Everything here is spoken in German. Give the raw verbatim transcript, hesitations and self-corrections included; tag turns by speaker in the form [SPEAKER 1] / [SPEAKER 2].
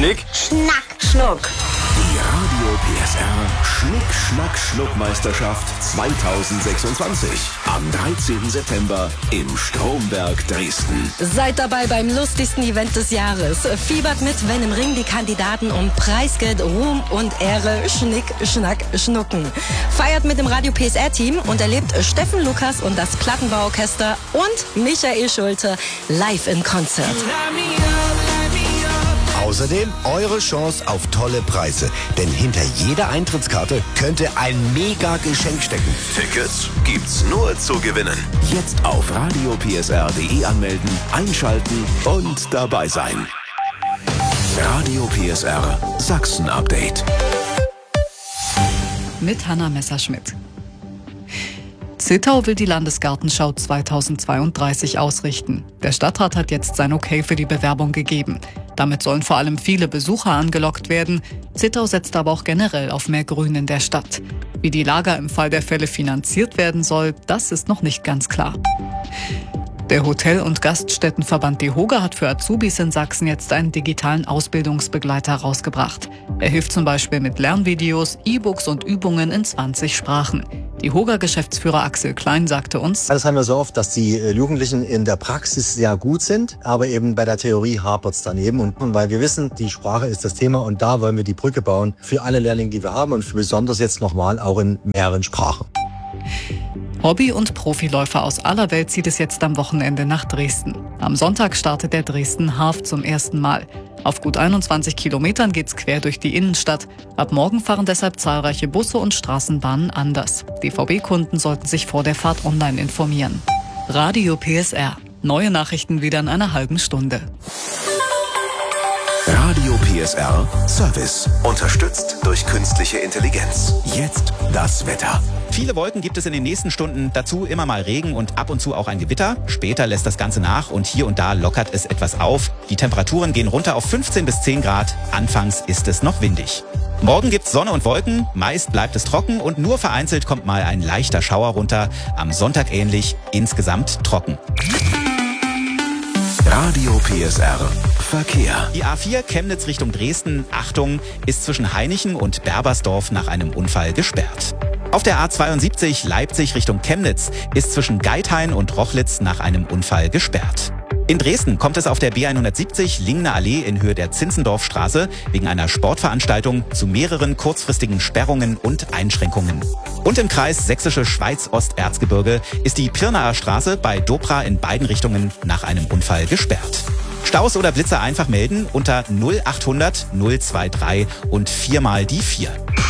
[SPEAKER 1] Schnick,
[SPEAKER 2] Schnack,
[SPEAKER 1] Schnuck.
[SPEAKER 3] Die Radio P S R Schnick, Schnack, Schnuckmeisterschaft zweitausendsechsundzwanzig. Am dreizehnten September im Stromberg Dresden.
[SPEAKER 4] Seid dabei beim lustigsten Event des Jahres. Fiebert mit, wenn im Ring die Kandidaten um Preisgeld, Ruhm und Ehre Schnick, Schnack, Schnucken. Feiert mit dem Radio P S R-Team und erlebt Steffen Lukas und das Plattenbauorchester und Michael Schulte live in Konzert.
[SPEAKER 5] Außerdem eure Chance auf tolle Preise. Denn hinter jeder Eintrittskarte könnte ein Mega-Geschenk stecken.
[SPEAKER 3] Tickets gibt's nur zu gewinnen. Jetzt auf radio p s r punkt d e anmelden, einschalten und dabei sein. Radio P S R Sachsen-Update.
[SPEAKER 6] Mit Hanna Messerschmidt. Zittau will die Landesgartenschau zweitausendzweiunddreißig ausrichten. Der Stadtrat hat jetzt sein Okay für die Bewerbung gegeben. Damit sollen vor allem viele Besucher angelockt werden. Zittau setzt aber auch generell auf mehr Grün in der Stadt. Wie die Lager im Fall der Fälle finanziert werden soll, das ist noch nicht ganz klar. Der Hotel- und Gaststättenverband DEHOGA hat für Azubis in Sachsen jetzt einen digitalen Ausbildungsbegleiter rausgebracht. Er hilft zum Beispiel mit Lernvideos, E-Books und Übungen in zwanzig Sprachen. DEHOGA-Geschäftsführer Axel Klein sagte uns:
[SPEAKER 7] Das haben wir so oft, dass die Jugendlichen in der Praxis sehr gut sind, aber eben bei der Theorie hapert es daneben. Und weil wir wissen, die Sprache ist das Thema und da wollen wir die Brücke bauen für alle Lehrlinge, die wir haben und für besonders jetzt nochmal auch in mehreren Sprachen.
[SPEAKER 6] Hobby- und Profiläufer aus aller Welt zieht es jetzt am Wochenende nach Dresden. Am Sonntag startet der Dresden Half zum ersten Mal. Auf gut einundzwanzig Kilometern geht's quer durch die Innenstadt. Ab morgen fahren deshalb zahlreiche Busse und Straßenbahnen anders. D V B-Kunden sollten sich vor der Fahrt online informieren. Radio P S R. Neue Nachrichten wieder in einer halben Stunde.
[SPEAKER 3] Radio P S R Service. Unterstützt durch künstliche Intelligenz. Jetzt das Wetter.
[SPEAKER 8] Viele Wolken gibt es in den nächsten Stunden, dazu immer mal Regen und ab und zu auch ein Gewitter. Später lässt das Ganze nach und hier und da lockert es etwas auf. Die Temperaturen gehen runter auf fünfzehn bis zehn Grad. Anfangs ist es noch windig. Morgen gibt's Sonne und Wolken, meist bleibt es trocken und nur vereinzelt kommt mal ein leichter Schauer runter. Am Sonntag ähnlich, insgesamt trocken.
[SPEAKER 3] Radio P S R Verkehr.
[SPEAKER 8] Die A vier Chemnitz Richtung Dresden, Achtung, ist zwischen Hainichen und Berbersdorf nach einem Unfall gesperrt. Auf der A zweiundsiebzig Leipzig Richtung Chemnitz ist zwischen Geithain und Rochlitz nach einem Unfall gesperrt. In Dresden kommt es auf der B hundertsiebzig Lingner Allee in Höhe der Zinzendorfstraße wegen einer Sportveranstaltung zu mehreren kurzfristigen Sperrungen und Einschränkungen. Und im Kreis Sächsische Schweiz-Osterzgebirge ist die Pirnaer Straße bei Dobra in beiden Richtungen nach einem Unfall gesperrt. Staus oder Blitzer einfach melden unter null achthundert null drei drei und viermal die vier.